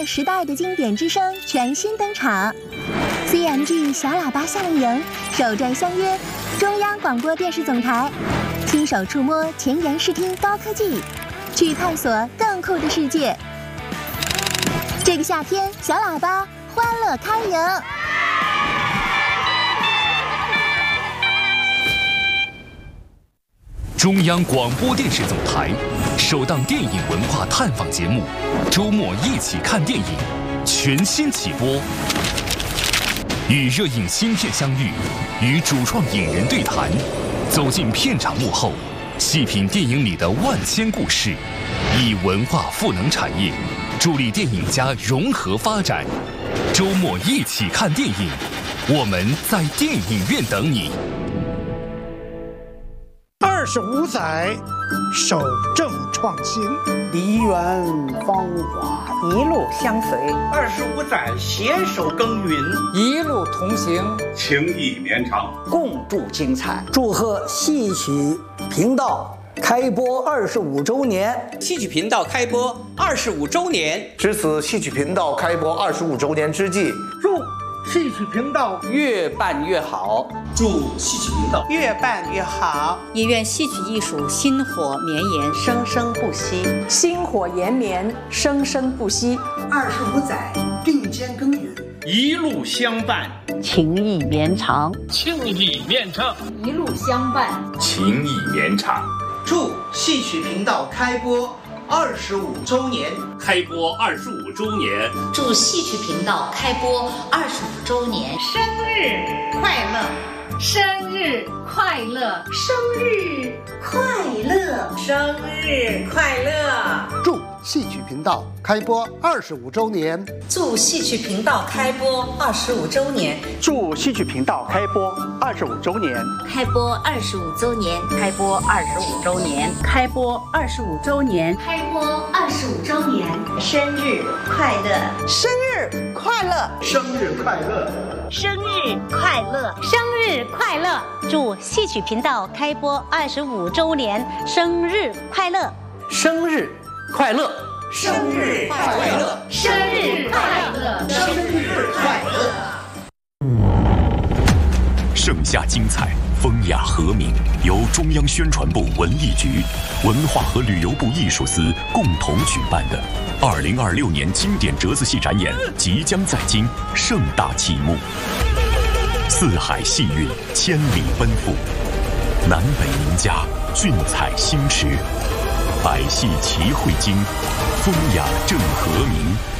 时代的经典之声全新登场。CMG 小喇叭夏令营首站相约中央广播电视总台，亲手触摸前沿视听高科技，去探索更酷的世界。这个夏天，小喇叭欢乐开营。 中央广播电视总台首档电影文化探访节目《周末一起看电影》全新起播，与热映新片相遇，与主创影人对谈，走进片场幕后，细品电影里的万千故事，以文化赋能产业，助力电影家融合发展。周末一起看电影，我们在电影院等你。 25载，守正创新， 梨园芳华一路相随 ；25载，携手耕耘， 一路同行， 情谊绵长， 共筑精彩。祝贺戏曲频道开播25周年！ 戏曲频道开播25周年， 值此戏曲频道开播25周年之际， 祝戏曲频道越办越好， 祝戏曲频道越办越好， 也愿戏曲艺术薪火绵延， 生生不息， 薪火延绵，生生不息。 25载，并肩耕耘， 一路相伴， 情谊绵长， 情谊绵长， 一路相伴， 情谊绵长。 祝戏曲频道开播25周年， 开播25周年， 祝戏曲频道开播25周年， 生日快乐， 生日快乐， 生日快乐， 生日快乐！ 祝戏曲频道开播25周年， 祝戏曲频道开播25周年， 祝戏曲频道开播25周年， 开播25周年， 开播25周年， 开播25周年， 开播25周年， 生日快乐， 生日快乐， 生日快乐， 生日快乐， 生日快乐！祝戏曲频道开播25周年，生日快乐！ 生日快乐！ 生日快乐！ 生日快乐！ 生日快乐！ 盛夏精彩，风雅和鸣，由中央宣传部文艺局、文化和旅游部艺术司共同举办的2026年经典折子戏展演即将在京盛大启幕。四海戏韵，千里奔赴，南北名家，俊采星驰，百戏齐汇京，风雅正和鸣。